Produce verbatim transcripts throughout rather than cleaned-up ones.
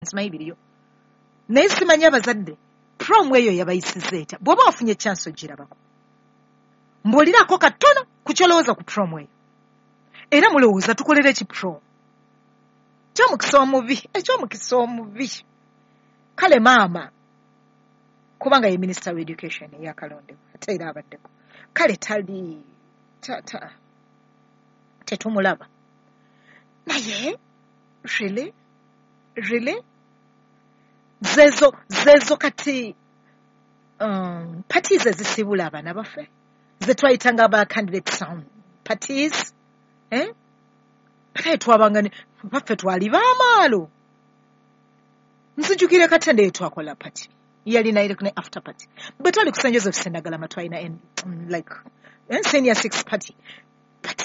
simayibiriyo naye simanyi abazadde prom eyo yabayisiza etya bw'oba wafunye chance ogirabako mbuulirako katono ku kyolowooza ku prom eyo era mulowooza tukolera eki prom kyomukisa omubi ekyomukisa omubi kale maama kubanga ye minisita wa education eyakalondebwa ate era abaddeko kale tali tata tetumulaba naye really really zezo zezo kati um, parties ezisibula abaana baffe zetwayitanga aba candidate sound parties eh naye twabanga baffe twali baamaalo nzijukire katende yetwakola party yali naire kune after party but twali ku Saint Joseph Sendagala twalina and um, like eh, senior six party but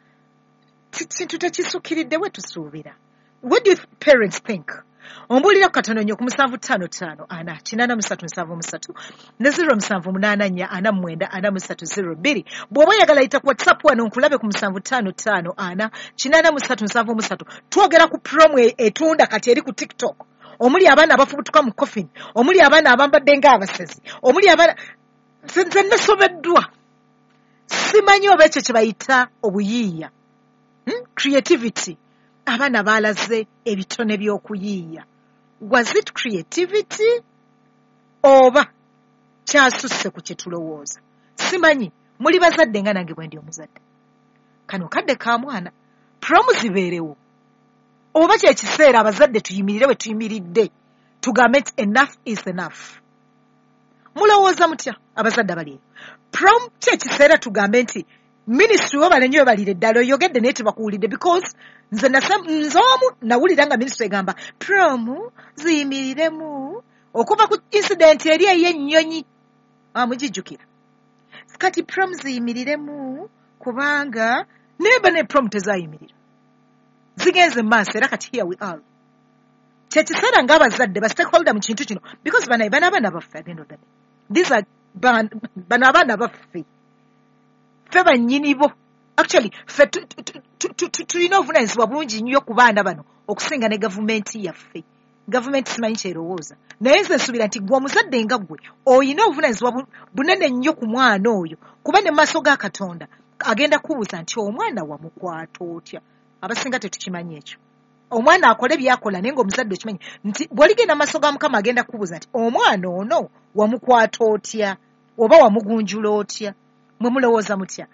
kintu tekisukiridde we tusuubira. What do you parents think? Ombulira katono nnyo ku musanvu ttaano ttaano ana kinana musatu nsanvu musatu ne zero musanvu munaana nnya ana mwenda ana musatu zero bbiri bw'oba oyagala yita ku WhatsApp wano nkulabe ku musanvu ttaano ttaano ana kinana musatu nsanvu musatu twogera ku promo etunda kati eri ku TikTok omuli abaana abafubutuka mu coffin omuli abaana abambadde ng'abasezi omuli abaana nze nasobeddwa simanyi oba ekyo kye bayita obuyiiya hmm? Creativity abaana baalaze ebitone by'okuyiiya. Was it creativity oba kyasusse ku kye tulowooza? Simanyi muli bazadde nga nange bwe ndi omuzadde kano kadde ka mwana prom zibeerewo oba kye kiseera abazadde tuyimirire we tuyimiridde tugambe nti enough is enough. Mulowooza mutya abazadde abali prom kye kiseera tugambe nti ministry obalenyo obalire ddala oyogedde naye tebakuwulidde because nze nzoomu nawulira nga ministry egamba prom ziyimiriremu okuva ku incident eri ey'ennyonyi amugijjukira kati prom ziyimiriremu kubanga neba ne prom tezayimirira zigenze maaso era kati here we are kyekiseera ng'abazadde ba stakeholder mu kintu kino because bana bana abaana baffe agenda oddabe these are bano abaana baffe ffe bannyini bo actually ffe tulina obuvunaanyizibwa bulungi nnyo ku baana bano okusinga ne gavumenti yaffe. Gavumenti simanyi kyerowooza naye nze nsuubira nti gwe omuzadde nga gwe oyina obuvunaanyizibwa bunene nnyo ku mwana oyo kuba ne mu maaso ga Katonda agenda kubuuza nti omwana wamukwata otya. Abasinga tetukimanyi ekyo. Omwana akole byakola naye ng'omuzadde okimanyi nti bw'oligenda mu maaso ga Mukama agenda kubuuza nti omwana ono wamukwata otya oba wamugunjula otya. Mwe mulowooza mutya?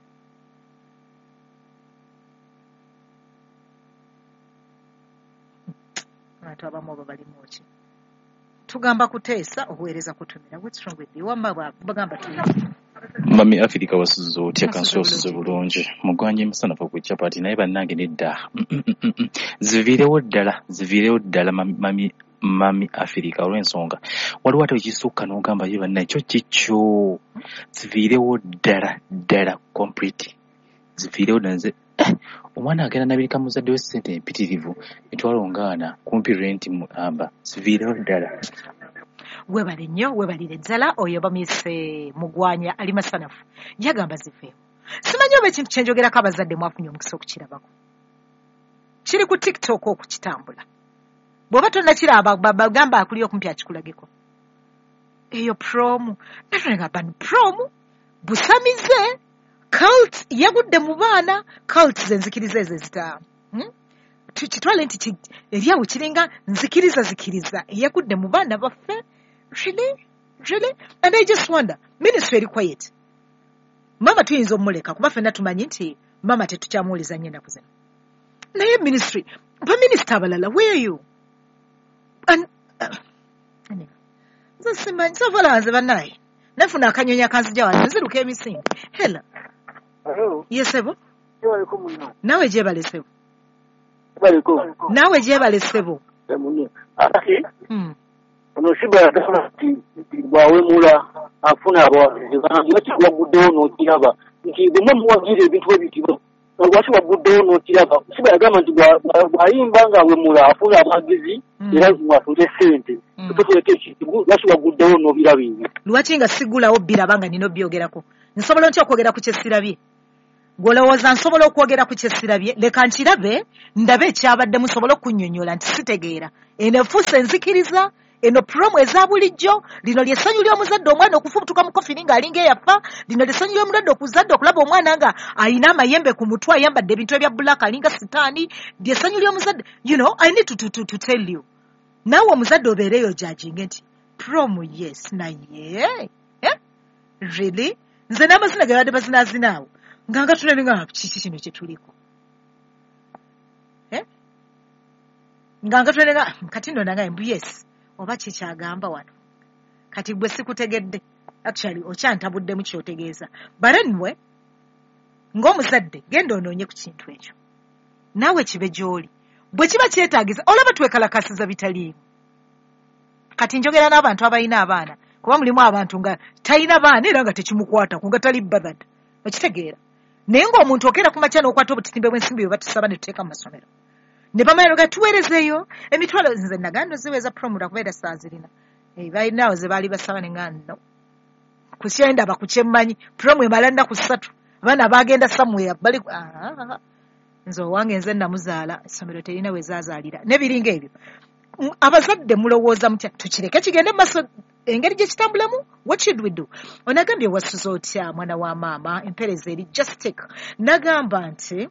Abantu abamu oba balimu ki? Tugamba kuteesa obuweereza kutumira. What's wrong with you? Wamba bagamba tu. Mami Afrika wasuzo otya kanso wasuzo bulungi. Mugwanye musanafu ku chapati naye bannange nedda. Zivirewo ddala, zivirewo ddala mami Mami Afrika olw'ensonga waliwo ate ekisukka n'ogamba ye bannaye kyo kikyo ziviirewo ddala ddala complete ziviirewo ddala nze eh, omwana agenda nabirika muzadde we ssente empitirivu mitwalo ngaana kumpi renti muamba ziviirewo ddala. Webale nnyo webalire ddala oyo bamuyise Mugwanya ali masanafu yagamba ziveewo. Simanyi oba ekintu kye njogerako abazadde mwafunye omukisa okukirabako kiri ku TikTok okukitambula bw'oba tonnakiraba bagamba akuli okumpi akikulageko eyo prom natunenga bano prom busamize cult yagudde mu baana cult zenzikiriza ezo ezita hmm? kitwale nti eryawo kiringa nzikiriza zikiriza eyagudde mu baana baffe really really and I just wonder ministry eri quiet mama tuyinza omuleka kuba ffenna tumanyi nti mama tetukyamuwuliza nnyo ennaku zino naye ministry baminisita abalala where are you? And uh, anyway, nze simanyi sovola nze bannaye nafuna akanyonyi akanzija wano nziruka emisinga. Hello. Hello. Yes, sebo. Yebaliko munno. Nawe gyebale sebo. Yebaliko. Nawe gyebale sebo. Munno. Ate. Hmm. Ono siba yagamba nti bwawemula afuna abawagizi bangi bati waguddewo n'okiraba nti bwe muwagira ebintu ebitibo lwaki waguddewo n'okiraba siba yagamba nti bw'ayimba ng'awemula afuna abawagizi era mwafune ssente tuteeka ekintu lwaki waguddewo n'obiraba ebyo. Lwaki nga sigulawo biraba nga nina obyogerako nsobola ntya okwogera ku kye sirabye golowooza nsobola okwogera ku kyesirabye leka nkirabe ndabe ekyabadde musobola okunnyonnyola nti sitegeera eno efuuse enzikiriza eno promo eza bulijjo lino lyessanyu ly'omuzadde omwana okufubutuka mu kofini ng'alinga eyafa lino lyessanyu ly'omuzadde okuzadde okulaba omwana nga ayina amayembe ku mutwe ayambadde ebintu ebya bbulaaka alinga sitaani lyessanyu ly'omuzadde you know I need to, to, to, to tell you naawe omuzadde obeereyo jajinge nti promo yes naye eh? really nze n'amazina ge badde bazinazinaawo nga nga tulebe nga kiki kino kye tuliko eh? nga nga tulebe nga kati ndo nangaye mbu yes oba kikyagamba wano kati gwe sikutegedde actually okyantabuddemu kyotegeeza bare nwe ng'omuzadde genda onoonye ku kintu ekyo naawe kibe gy'oli bwe kiba kyetaagiza olaba twekalakasiza bitaliimu kati njogera n'abantu abalina abaana kuba mulimu abantu nga talina baana era nga tekimukwatako nga tali bothered okitegeera naye ng'omuntu okeera ku makya n'okwata obutimbe bw'ensimbi bwe batusaba ne tuteeka mu masomero ne bamala nga tuweerezeeyo emitwalo nze naganda ziweza promula kubeera saa zirina balinaawo ze baali basaba ne nga nno ku kyendaba ku kyemmanyi promo emala nnaku ssatu abaana baagenda samweya bali nze owange nze namuzaala essomero terina we zaazaalira n'ebiringa ebyo abazadde mulowooza mutya tukireke kigende mu maaso engeri gye kitambulamu what should we do onagambye wasuza otya mwana wa maama empeereza eri justic nagamba nti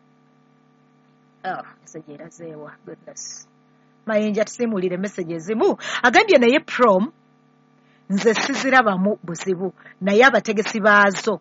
oh message erazeewa goodness mayinja tusimuulire message ezimu agambye naye prom nze sizirabamu buzibu naye abategesi baazo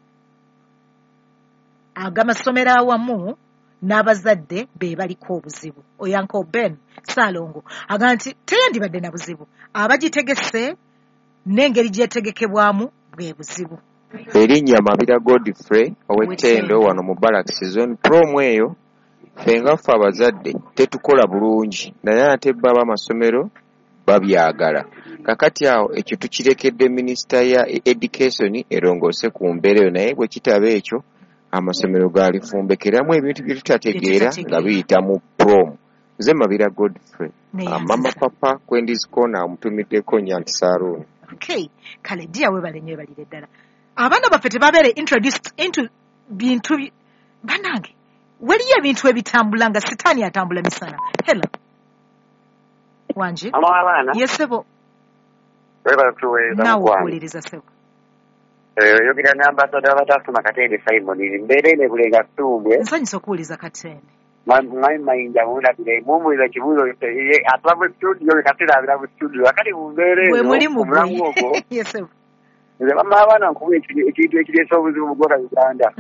agamasomero awamu n'abazadde be baliko obuzibu oyanko Ben Salongo agamba nti teyandibadde na buzibu abagitegese n'engeri gyetegekebwamu bwe buzibu erinnya Mabira Godfrey ow'ettendo wano mu Barracks zone promo eyo fenga ffe abazadde tetukola bulungi naye ate baba amasomero babyagala kakati awo ekyo tukirekedde minisita ya education erongoose ku mbeera eyo naye bwe kitaba ekyo amasomero galifumbekeramu ebintu bye tutategeera nga biyita mu promo nze Mabira Godfrey mama papa kwendizikona amutumiddeko nyanti Saaruni okay kale dia we balenye balire ddala abaana baffe tebabeere introduced into bintu banange waliyo ebintu ebitambula nga sitaani atambula misana hello wanje abaana yesebo weba tuweza nawe okuwuliriza sebo yogera n'ambasada abatasoma Katende Simon mbeera ene bulenga tumbwe nsanyusa okuwuliza Katende mami mayinja mulabire mumuliza kibuzo atula mu studio katulabira mu studio akati mumbeere we muli mu mulamu ogwo yesebo nze mama abaana nkuba ekintu ekireesa obuzibu mu ggwanga Uganda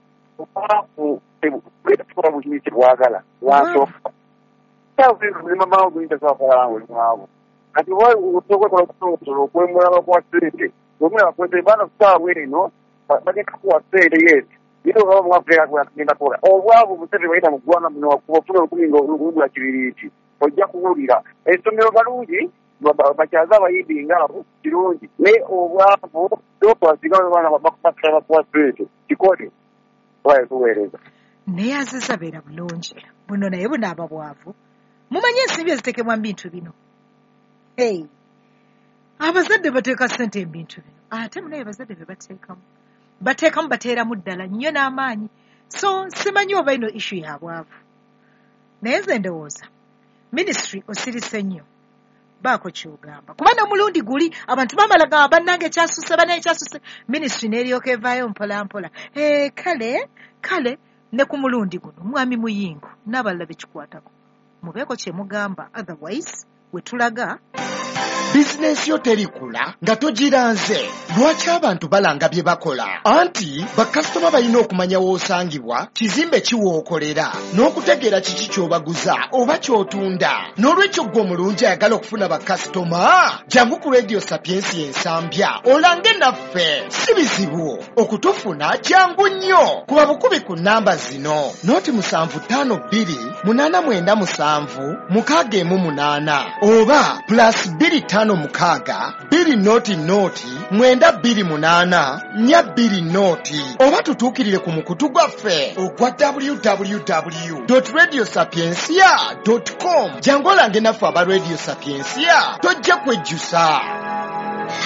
kwetufuna mu kintu kyebwagala wansoka mama wo guyinza kubakola mulimu kati okwekola kusobola okwemulaba kwa ssente omwana kwete baana kusaawa eno bagenda kuwa ssente yesi yero baba mu Afrika kugenda kola obwavu busente bayita mu ggwanga muno wakufuna olukumi ng'olugula kibiriiti ojja kuwulira essomero balungi bakyaza abayimbi ngabo kirungi naye obwavu tokwasigawo baana bakusaba kuwa ssente kikole waye tuweereza naye aziza beera bulungi buno naye bunaaba bwavu mumanye ensimbi ezitekebwa mu bintu bino hey abazadde bateeka ssente mu bintu bino ate munaye bazadde be bateekamu bateekamu bateeramu ddala nnyo n'amaanyi so simanyi oba ino issue ya bwavu naye nze ndowooza ministry osirise nnyo baako kyogamba kuba n'omulundi guli abantu bamala gamba bannange ekyasuse banaye ekyasuse ministry n'eryoka evaayo mpola mpola ee kale kale ne ku mulundi guno mwami muyingo n'abalala bekikwatako mubeeko kye mugamba otherwise we tulaga bizinensi yo terikula nga togiranze lwaki abantu balanga bye bakola anti bakasitoma balina okumanya w'osangibwa kizimbe kiwookolera n'okutegeera kiki ky'obaguza oba ky'otunda n'olwekyo gwe omulungi ayagala okufuna bakasitoma jangu ku Radio Sapiensi ensambya olange naffe si bizibu okutufuna kyangu nnyo kuba bukubi ku nnamba zino noti musanvu ttaano bbiri munaana mwenda musanvu mukaaga emu munaana oba plus bbiri ttaano mukaaga bbiri noti noti mwenda bbiri munaana nnya bbiri noti oba tutuukirire ku mukutu gwaffe ogwa w w w dot radio sapiensia dot com jangu olange naffe aba Radio Sapiensia tojja kwejjusa